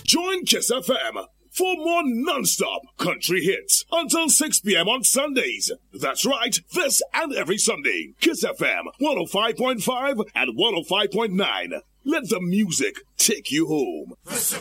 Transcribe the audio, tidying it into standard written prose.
Join Kiss FM for more non-stop country hits until 6 p.m. on Sundays. That's right, this and every Sunday. Kiss FM 105.5 and 105.9. Let the music take you home.